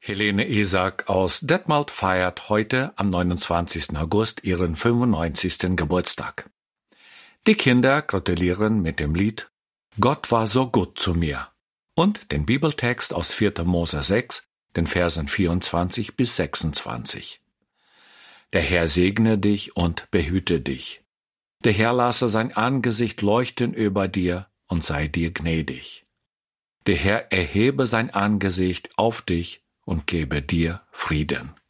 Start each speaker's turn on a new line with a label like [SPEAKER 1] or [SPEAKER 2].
[SPEAKER 1] Helene Isaac aus Detmold feiert heute am 29. August ihren 95. Geburtstag. Die Kinder gratulieren mit dem Lied »Gott war so gut zu mir« und den Bibeltext aus 4. Mose 6, den Versen 24 bis 26. Der Herr segne dich und behüte dich. Der Herr lasse sein Angesicht leuchten über dir und sei dir gnädig. Der Herr erhebe sein Angesicht auf dich und gebe dir Frieden.